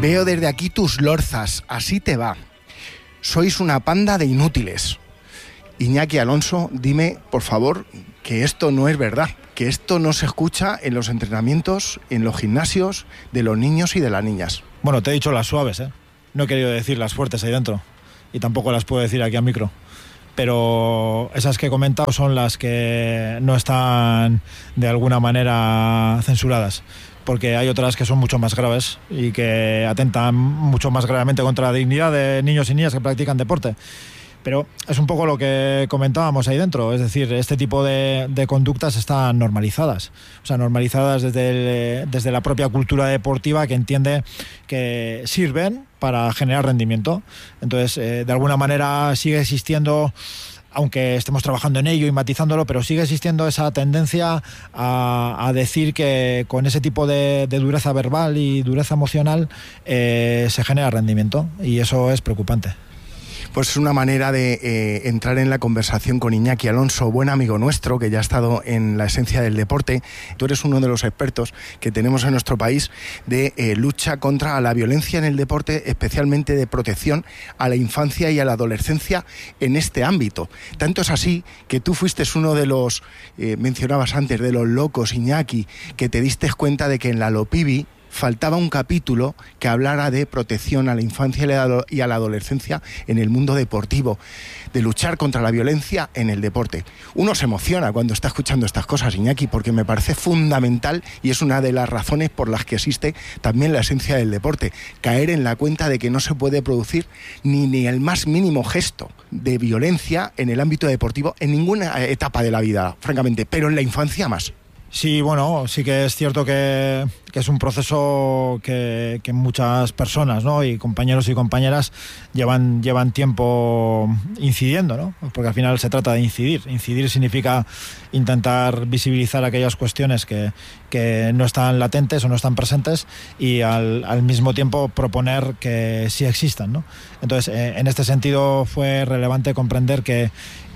Veo desde aquí tus lorzas, así te va. Sois una panda de inútiles. Iñaki Alonso, dime, por favor, que esto no es verdad, que esto no se escucha en los entrenamientos, en los gimnasios de los niños y de las niñas. Bueno, te he dicho las suaves, ¿eh? No he querido decir las fuertes ahí dentro. Y tampoco las puedo decir aquí a micro. Pero esas que he comentado son las que no están de alguna manera censuradas, porque hay otras que son mucho más graves y que atentan mucho más gravemente contra la dignidad de niños y niñas que practican deporte. Pero es un poco lo que comentábamos ahí dentro, es decir, este tipo de conductas están normalizadas, o sea, normalizadas desde la propia cultura deportiva, que entiende que sirven para generar rendimiento. Entonces, de alguna manera sigue existiendo, aunque estemos trabajando en ello y matizándolo, pero sigue existiendo esa tendencia a decir que con ese tipo de dureza verbal y dureza emocional se genera rendimiento, y eso es preocupante. Pues es una manera de entrar en la conversación con Iñaki Alonso, buen amigo nuestro, que ya ha estado en la esencia del deporte. Tú eres uno de los expertos que tenemos en nuestro país de lucha contra la violencia en el deporte, especialmente de protección a la infancia y a la adolescencia en este ámbito. Tanto es así que tú fuiste uno de los, mencionabas antes, de los locos, Iñaki, que te diste cuenta de que en la Lopibi faltaba un capítulo que hablara de protección a la infancia y a la adolescencia en el mundo deportivo, de luchar contra la violencia en el deporte. Uno se emociona cuando está escuchando estas cosas, Iñaki, porque me parece fundamental y es una de las razones por las que existe también la esencia del deporte, caer en la cuenta de que no se puede producir ni el más mínimo gesto de violencia en el ámbito deportivo en ninguna etapa de la vida, francamente, pero en la infancia más. Sí, bueno, sí que es cierto que es un proceso que muchas personas, ¿no?, y compañeros y compañeras llevan tiempo incidiendo, ¿no? Porque al final se trata de incidir. Incidir significa intentar visibilizar aquellas cuestiones que no están latentes o no están presentes, y al mismo tiempo proponer que sí existan, ¿no? Entonces, en este sentido fue relevante comprender que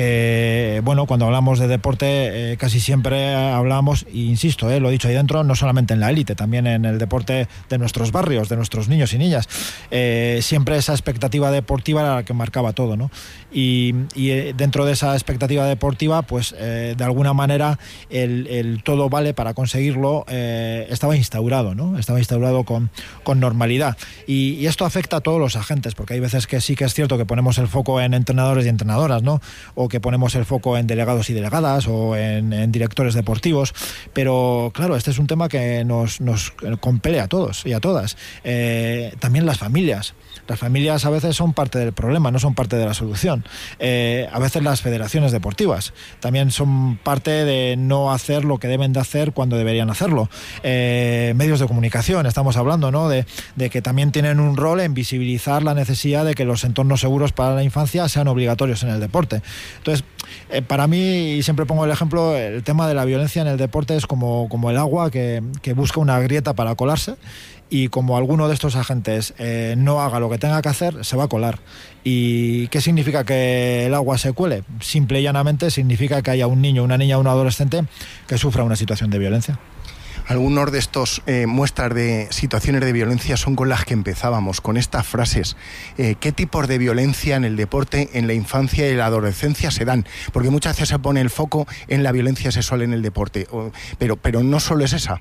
bueno, cuando hablamos de deporte casi siempre hablamos, e insisto, lo he dicho ahí dentro, no solamente en la élite, también en el deporte de nuestros barrios, de nuestros niños y niñas. Siempre esa expectativa deportiva era la que marcaba todo, ¿no? Y dentro de esa expectativa deportiva, pues de alguna manera el todo vale para conseguirlo estaba instaurado, ¿no? Estaba instaurado con normalidad. Y esto afecta a todos los agentes, porque hay veces que sí que es cierto que ponemos el foco en entrenadores y entrenadoras, ¿no?, o que ponemos el foco en delegados y delegadas o en directores deportivos, pero claro, este es un tema que nos compele a todos y a todas. También las familias. Las familias a veces son parte del problema, no son parte de la solución. A veces las federaciones deportivas también son parte de no hacer lo que deben de hacer cuando deberían hacerlo. Medios de comunicación, estamos hablando, ¿no?, de que también tienen un rol en visibilizar la necesidad de que los entornos seguros para la infancia sean obligatorios en el deporte. Entonces, para mí, y siempre pongo el ejemplo, el tema de la violencia en el deporte es como el agua que busca una grieta para colarse, y como alguno de estos agentes no haga lo que tenga que hacer, se va a colar. ¿Y qué significa que el agua se cuele? Simple y llanamente significa que haya un niño, una niña o un adolescente que sufra una situación de violencia. Algunos de estos muestras de situaciones de violencia son con las que empezábamos, con estas frases. ¿Qué tipos de violencia en el deporte, en la infancia y la adolescencia se dan? Porque muchas veces se pone el foco en la violencia sexual en el deporte, pero no solo es esa.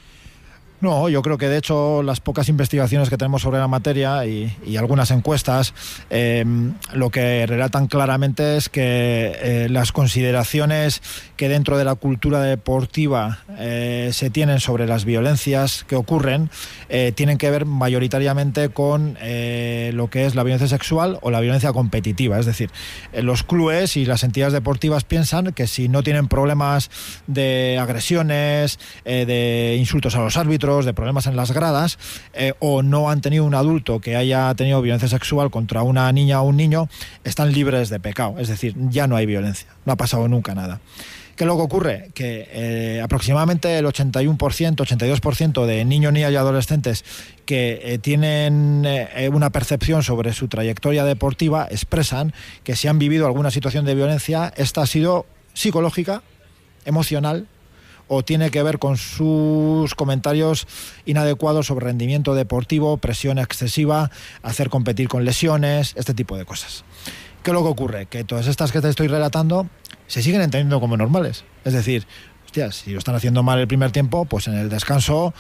No, yo creo que de hecho las pocas investigaciones que tenemos sobre la materia y algunas encuestas lo que relatan claramente es que las consideraciones que dentro de la cultura deportiva se tienen sobre las violencias que ocurren tienen que ver mayoritariamente con lo que es la violencia sexual o la violencia competitiva. Es decir, los clubes y las entidades deportivas piensan que si no tienen problemas de agresiones, de insultos a los árbitros, de problemas en las gradas, o no han tenido un adulto que haya tenido violencia sexual contra una niña o un niño, están libres de pecado. Es decir, ya no hay violencia, no ha pasado nunca nada. ¿Qué es lo que ocurre? Que aproximadamente el 81%, 82% de niños, niñas y adolescentes que tienen una percepción sobre su trayectoria deportiva expresan que si han vivido alguna situación de violencia, esta ha sido psicológica, emocional o tiene que ver con sus comentarios inadecuados sobre rendimiento deportivo, presión excesiva, hacer competir con lesiones, este tipo de cosas. ¿Qué es lo que ocurre? Que todas estas que te estoy relatando se siguen entendiendo como normales. Es decir, hostia, si lo están haciendo mal el primer tiempo, pues en el descanso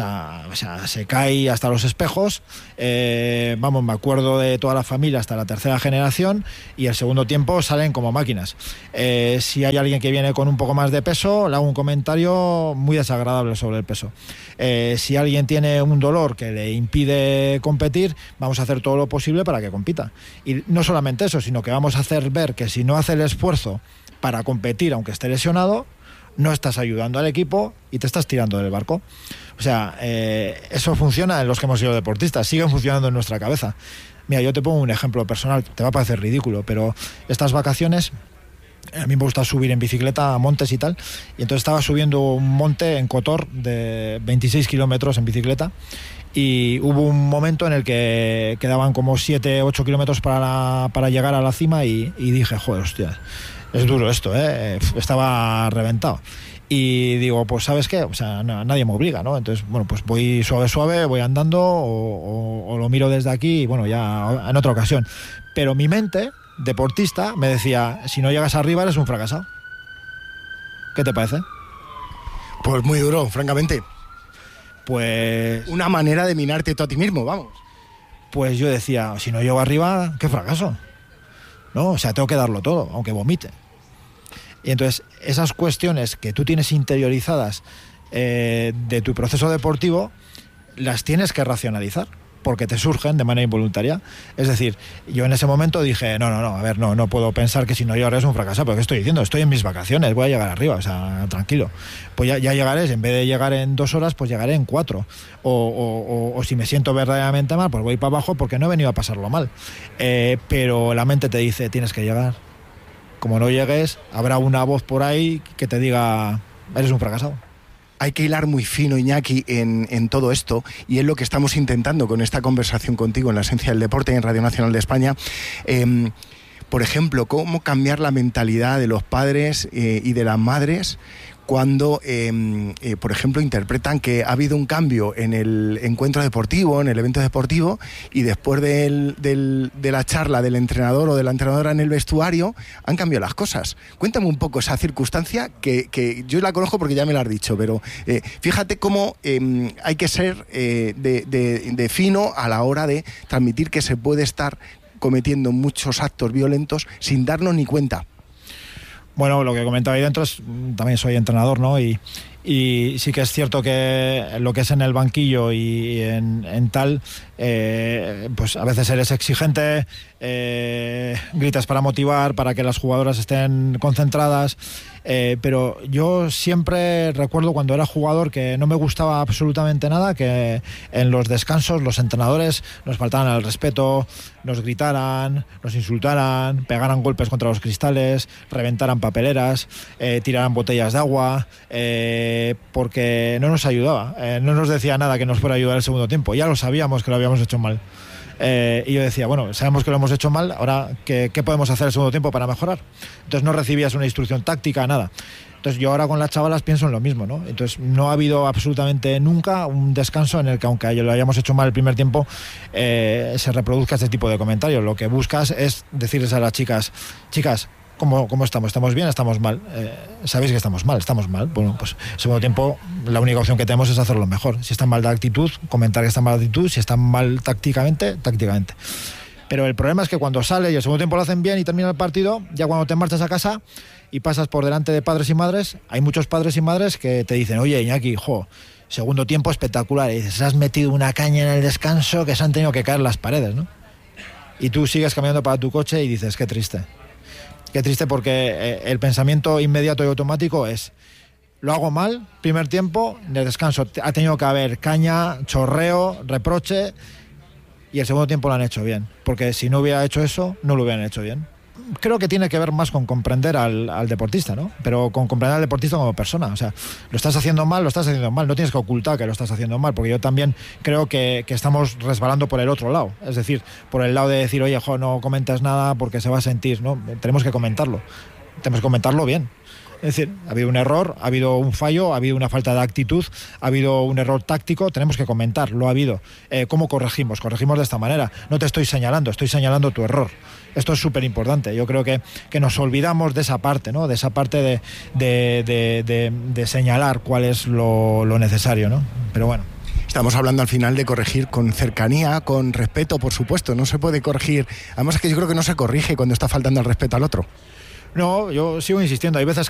se cae hasta los espejos. Me acuerdo de toda la familia hasta la tercera generación, y el segundo tiempo salen como máquinas. Si hay alguien que viene con un poco más de peso, le hago un comentario muy desagradable sobre el peso. Si alguien tiene un dolor que le impide competir, vamos a hacer todo lo posible para que compita. Y no solamente eso, sino que vamos a hacer ver que si no hace el esfuerzo para competir, aunque esté lesionado, no estás ayudando al equipo y te estás tirando del barco. O sea, eso funciona en los que hemos sido deportistas, sigue funcionando en nuestra cabeza. Mira, yo te pongo un ejemplo personal, te va a parecer ridículo, pero estas vacaciones a mí me gusta subir en bicicleta a montes y tal, y entonces estaba subiendo un monte en Kotor de 26 kilómetros en bicicleta, y hubo un momento en el que quedaban como 7-8 kilómetros para llegar a la cima, y dije, joder, hostia, es duro esto, estaba reventado. Y digo, pues ¿sabes qué? O sea, nadie me obliga, ¿no? Entonces, bueno, pues voy suave, voy andando, o lo miro desde aquí, y bueno, ya en otra ocasión. Pero mi mente, deportista, me decía, si no llegas arriba eres un fracasado. ¿Qué te parece? Pues muy duro, francamente. Pues... una manera de minarte tú a ti mismo, vamos. Pues yo decía, si no llego arriba, ¿qué fracaso? ¿No? O sea, tengo que darlo todo, aunque vomite. Y entonces, esas cuestiones que tú tienes interiorizadas de tu proceso deportivo, las tienes que racionalizar, porque te surgen de manera involuntaria. Es decir, yo en ese momento dije, no puedo pensar que si no llegaré es un fracaso, porque ¿qué estoy diciendo? Estoy en mis vacaciones, voy a llegar arriba, o sea, tranquilo. Pues ya llegaré, en vez de llegar en 2 horas, pues llegaré en 4. O si me siento verdaderamente mal, pues voy para abajo porque no he venido a pasarlo mal. Pero la mente te dice, tienes que llegar. Como no llegues, habrá una voz por ahí que te diga, eres un fracasado. Hay que hilar muy fino, Iñaki, en todo esto, y es lo que estamos intentando con esta conversación contigo en La Esencia del Deporte en Radio Nacional de España. Por ejemplo, cómo cambiar la mentalidad de los padres y de las madres cuando, por ejemplo, interpretan que ha habido un cambio en el encuentro deportivo, en el evento deportivo, y después de la charla del entrenador o de la entrenadora en el vestuario, han cambiado las cosas. Cuéntame un poco esa circunstancia, que yo la conozco porque ya me la has dicho, pero fíjate cómo hay que ser de fino a la hora de transmitir que se puede estar cometiendo muchos actos violentos sin darnos ni cuenta. Bueno, lo que comentaba ahí dentro es, también soy entrenador, ¿no? Y sí que es cierto que lo que es en el banquillo y en tal, pues a veces eres exigente, gritas para motivar, para que las jugadoras estén concentradas, pero yo siempre recuerdo cuando era jugador que no me gustaba absolutamente nada que en los descansos los entrenadores nos faltaran al respeto, nos gritaran, nos insultaran, pegaran golpes contra los cristales, reventaran papeleras, tiraran botellas de agua, porque no nos ayudaba, no nos decía nada que nos fuera a ayudar el segundo tiempo, ya lo sabíamos que lo habíamos hecho mal. Y yo decía, bueno, sabemos que lo hemos hecho mal, ahora ¿qué podemos hacer el segundo tiempo para mejorar? Entonces no recibías una instrucción táctica, nada. Entonces yo ahora con las chavalas pienso en lo mismo, ¿no? Entonces no ha habido absolutamente nunca un descanso en el que, aunque lo hayamos hecho mal el primer tiempo, se reproduzca este tipo de comentarios. Lo que buscas es decirles a las chicas, ¿cómo estamos? ¿Estamos bien? ¿Estamos mal? Sabéis que estamos mal. Bueno, pues segundo tiempo la única opción que tenemos es hacerlo mejor. Si están mal de actitud, comentar que están mal de actitud. Si están mal tácticamente. Pero el problema es que cuando sale y el segundo tiempo lo hacen bien y termina el partido, ya cuando te marchas a casa y pasas por delante de padres y madres, hay muchos padres y madres que te dicen, oye, Iñaki, segundo tiempo espectacular. Y dices, has metido una caña en el descanso que se han tenido que caer las paredes, ¿no? Y tú sigues caminando para tu coche y dices, qué triste. Qué triste, porque el pensamiento inmediato y automático es, lo hago mal, primer tiempo, en el descanso ha tenido que haber caña, chorreo, reproche, y el segundo tiempo lo han hecho bien, porque si no hubiera hecho eso, no lo hubieran hecho bien. Creo que tiene que ver más con comprender al deportista, ¿no? Pero con comprender al deportista como persona. O sea, lo estás haciendo mal, no tienes que ocultar que lo estás haciendo mal, porque yo también creo que estamos resbalando por el otro lado. Es decir, por el lado de decir, oye, no comentes nada porque se va a sentir, ¿no? Tenemos que comentarlo bien. Es decir, ha habido un error, ha habido un fallo, ha habido una falta de actitud, ha habido un error táctico, tenemos que comentar, lo ha habido. ¿Cómo corregimos? Corregimos de esta manera. No te estoy señalando, estoy señalando tu error. Esto es súper importante. Yo creo que nos olvidamos de esa parte, ¿no? De esa parte de señalar cuál es lo necesario, ¿no? Pero bueno. Estamos hablando al final de corregir con cercanía, con respeto, por supuesto. No se puede corregir. Además es que yo creo que no se corrige cuando está faltando el respeto al otro. No, yo sigo insistiendo. Hay veces